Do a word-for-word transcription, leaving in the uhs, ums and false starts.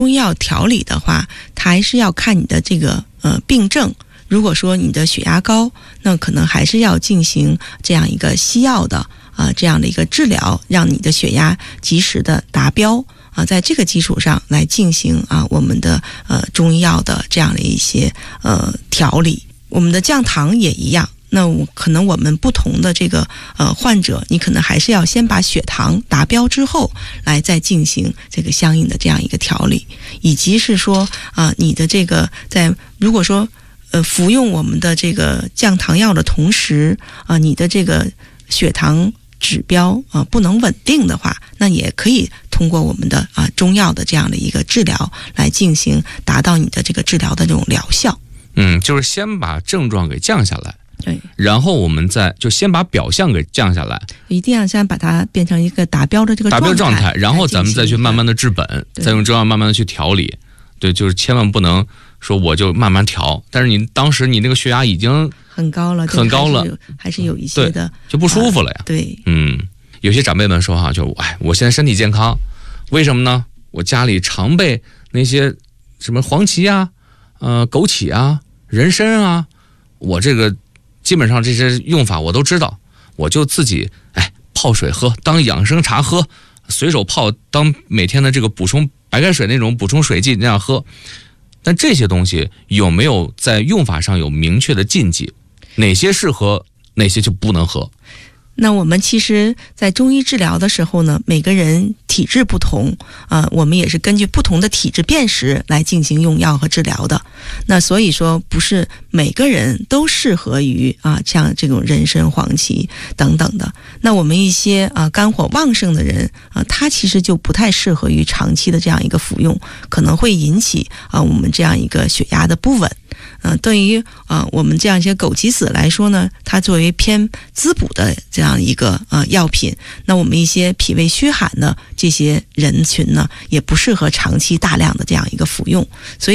中医药调理的话，它还是要看你的这个呃病症。如果说你的血压高，那可能还是要进行这样一个西药的啊、呃、这样的一个治疗，让你的血压及时的达标啊，在这个基础上来进行啊我们的呃中医药的这样的一些呃调理。我们的降糖也一样。那我可能我们不同的这个呃患者，你可能还是要先把血糖达标之后，来再进行这个相应的这样一个调理，以及是说啊、呃、你的这个在如果说呃服用我们的这个降糖药的同时啊、呃，你的这个血糖指标啊、呃、不能稳定的话，那也可以通过我们的啊、呃、中药的这样的一个治疗来进行达到你的这个治疗的这种疗效。 嗯，就是先把症状给降下来。 对， 然后我们再就先把表象给降下来， 一定要先把它变成一个达标的这个达标状态，然后咱们再去慢慢的治本，再用中药慢慢的去调理。对，就是千万不能说我就慢慢调，但是你当时你那个血压已经很高了， 很高了， 还是有一些的就不舒服了呀。 啊、对， 嗯，有些长辈们说哈，就哎，我现在身体健康，为什么呢？我家里常备那些什么黄芪啊、呃枸杞啊、人参啊，我这个。基本上这些用法我都知道，我就自己哎泡水喝，当养生茶喝，随手泡当每天的这个补充白开水那种补充水剂那样喝。但这些东西有没有在用法上有明确的禁忌？哪些适合，哪些就不能喝？ 那我们其实在中医治疗的时候呢，每个人体质不同啊、呃，我们也是根据不同的体质辨识来进行用药和治疗的。那所以说不是每个人都适合于啊像这种人参、黄芪等等的。那我们一些啊肝火旺盛的人啊，他其实就不太适合于长期的这样一个服用，可能会引起啊我们这样一个血压的不稳。嗯、呃，对于啊、呃、我们这样一些枸杞子来说呢，它作为偏滋补的这样一个呃药品，那我们一些脾胃虚寒的这些人群呢，也不适合长期大量的这样一个服用，所以。